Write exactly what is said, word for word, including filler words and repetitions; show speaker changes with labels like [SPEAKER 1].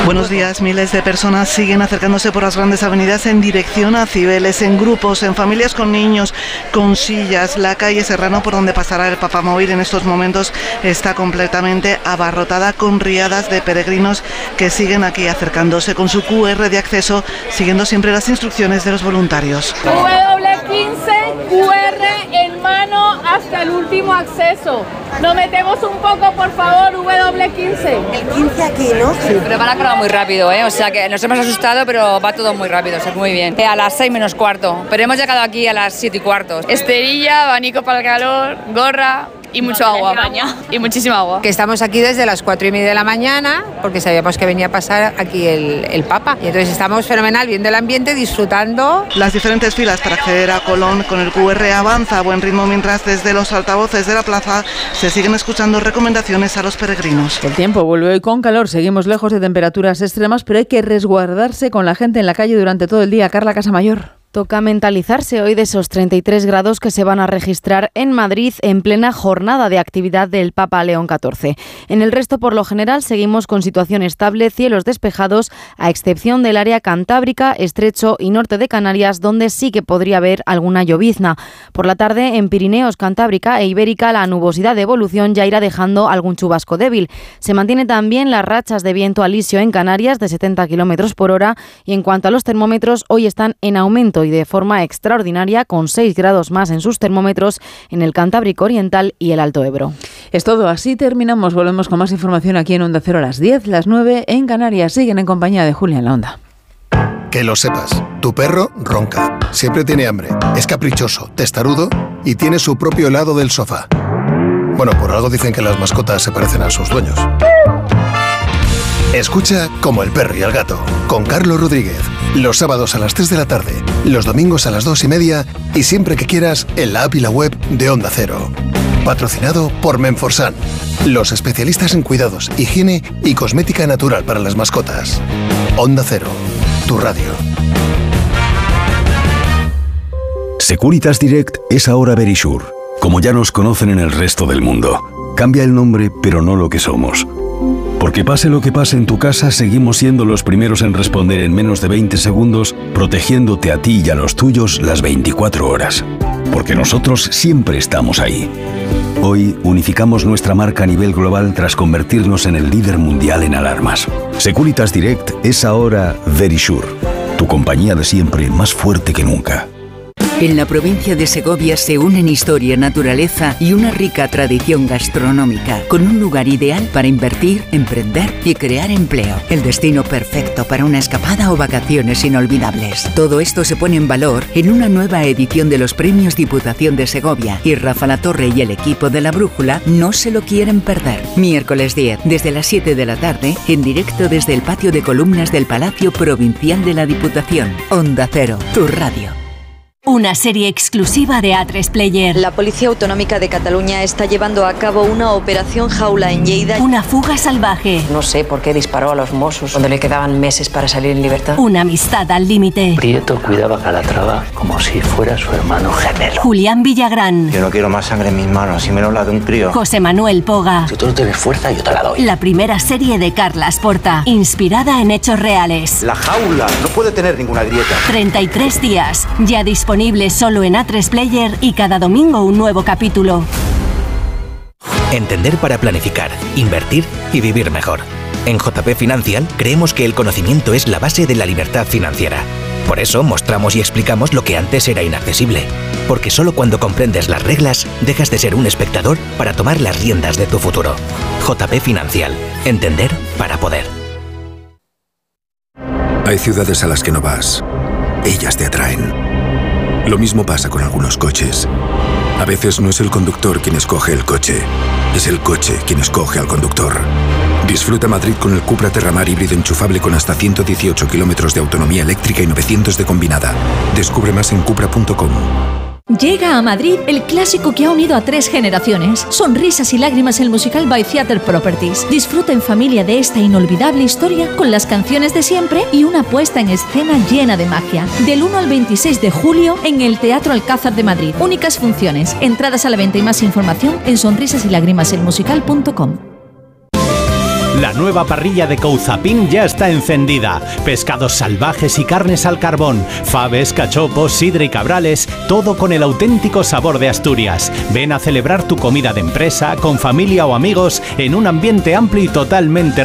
[SPEAKER 1] Buenos días. Miles de personas siguen acercándose por las grandes avenidas en dirección a Cibeles, en grupos, en familias con niños, con sillas. La calle Serrano, por donde pasará el Papamóvil, en estos momentos está completamente abarrotada con riadas de peregrinos que siguen aquí acercándose con su cu erre de acceso, siguiendo siempre las instrucciones de los voluntarios.
[SPEAKER 2] doble u quince, cu erre en mano hasta el último acceso. Nos metemos un poco, por favor, doble u quince.
[SPEAKER 3] El quince aquí, ¿no?
[SPEAKER 4] Sí. Pero van a acabar muy rápido, ¿eh? O sea que nos hemos asustado, pero va todo muy rápido, o sea, muy bien. A las seis menos cuarto, pero hemos llegado aquí a las siete y cuarto. Esterilla, abanico para el calor, gorra y mucho agua. Y muchísima agua.
[SPEAKER 3] Que estamos aquí desde las cuatro y media de la mañana, porque sabíamos que venía a pasar aquí el, el Papa. Y entonces estamos fenomenal, viendo el ambiente, disfrutando.
[SPEAKER 1] Las diferentes filas para acceder a Colón con el cu erre avanza a buen ritmo, mientras desde los altavoces de la plaza se siguen escuchando recomendaciones a los peregrinos.
[SPEAKER 5] El tiempo vuelve hoy con calor, seguimos lejos de temperaturas extremas, pero hay que resguardarse con la gente en la calle durante todo el día. Carla Casamayor.
[SPEAKER 6] Toca mentalizarse hoy de esos treinta y tres grados que se van a registrar en Madrid en plena jornada de actividad del Papa León catorce. En el resto, por lo general, seguimos con situación estable, cielos despejados, a excepción del área cantábrica, estrecho y norte de Canarias, donde sí que podría haber alguna llovizna. Por la tarde, en Pirineos, Cantábrica e Ibérica, la nubosidad de evolución ya irá dejando algún chubasco débil. Se mantiene también las rachas de viento alisio en Canarias de setenta kilómetros por hora, y en cuanto a los termómetros, hoy están en aumento y de forma extraordinaria, con seis grados más en sus termómetros en el Cantábrico Oriental y el Alto Ebro.
[SPEAKER 5] Es todo, así terminamos. Volvemos con más información aquí en Onda Cero a las diez, las nueve en Canarias. Siguen en compañía de Julia en la Onda.
[SPEAKER 7] Que lo sepas, tu perro ronca, siempre tiene hambre, es caprichoso, testarudo y tiene su propio helado del sofá. Bueno, por algo dicen que las mascotas se parecen a sus dueños. Escucha Como el perro y el gato, con Carlos Rodríguez, los sábados a las tres de la tarde, los domingos a las dos y media y siempre que quieras en la app y la web de Onda Cero. Patrocinado por Menforsan, los especialistas en cuidados, higiene y cosmética natural para las mascotas. Onda Cero, tu radio.
[SPEAKER 8] Securitas Direct es ahora Verisure, como ya nos conocen en el resto del mundo. Cambia el nombre, pero no lo que somos. Porque pase lo que pase en tu casa, seguimos siendo los primeros en responder en menos de veinte segundos, protegiéndote a ti y a los tuyos las veinticuatro horas. Porque nosotros siempre estamos ahí. Hoy unificamos nuestra marca a nivel global tras convertirnos en el líder mundial en alarmas. Securitas Direct es ahora Verisure, tu compañía de siempre más fuerte que nunca.
[SPEAKER 9] En la provincia de Segovia se unen historia, naturaleza y una rica tradición gastronómica, con un lugar ideal para invertir, emprender y crear empleo. El destino perfecto para una escapada o vacaciones inolvidables. Todo esto se pone en valor en una nueva edición de los Premios Diputación de Segovia, y Rafa Latorre y el equipo de La Brújula no se lo quieren perder. Miércoles diez, desde las siete de la tarde, en directo desde el patio de columnas del Palacio Provincial de la Diputación. Onda Cero, tu radio.
[SPEAKER 10] Una serie exclusiva de A tres Player.
[SPEAKER 11] La Policía Autonómica de Cataluña está llevando a cabo una operación jaula en Lleida.
[SPEAKER 10] Una fuga salvaje.
[SPEAKER 12] No sé por qué disparó a los Mossos cuando le quedaban meses para salir en libertad.
[SPEAKER 10] Una amistad al límite.
[SPEAKER 13] Prieto cuidaba a Calatrava como si fuera su hermano gemelo.
[SPEAKER 10] Julián Villagrán.
[SPEAKER 14] Yo no quiero más sangre en mis manos, y menos la de un crío.
[SPEAKER 10] José Manuel Poga.
[SPEAKER 13] Si tú no tienes fuerza, yo te la doy.
[SPEAKER 10] La primera serie de Carlas Porta, inspirada en hechos reales.
[SPEAKER 14] La jaula no puede tener ninguna grieta.
[SPEAKER 10] treinta y tres días, ya disponible solo en A tres Player, y cada domingo un nuevo capítulo.
[SPEAKER 15] Entender para planificar, invertir y vivir mejor. En J P Financial creemos que el conocimiento es la base de la libertad financiera. Por eso mostramos y explicamos lo que antes era inaccesible. Porque solo cuando comprendes las reglas, dejas de ser un espectador para tomar las riendas de tu futuro. J P Financial. Entender para poder.
[SPEAKER 16] Hay ciudades a las que no vas. Ellas te atraen. Lo mismo pasa con algunos coches. A veces no es el conductor quien escoge el coche, es el coche quien escoge al conductor. Disfruta Madrid con el Cupra Terramar híbrido enchufable con hasta ciento dieciocho kilómetros de autonomía eléctrica y novecientos de combinada. Descubre más en cupra punto com.
[SPEAKER 17] Llega a Madrid el clásico que ha unido a tres generaciones. Sonrisas y lágrimas, el musical by Theatre Properties. Disfruta en familia de esta inolvidable historia con las canciones de siempre y una puesta en escena llena de magia. Del uno al veintiséis de julio en el Teatro Alcázar de Madrid. Únicas funciones. Entradas a la venta y más información en sonrisas y lágrimas el musical punto com.
[SPEAKER 18] La nueva parrilla de Couzapin ya está encendida. Pescados salvajes y carnes al carbón, faves, cachopos, sidra y cabrales, todo con el auténtico sabor de Asturias. Ven a celebrar tu comida de empresa, con familia o amigos, en un ambiente amplio y totalmente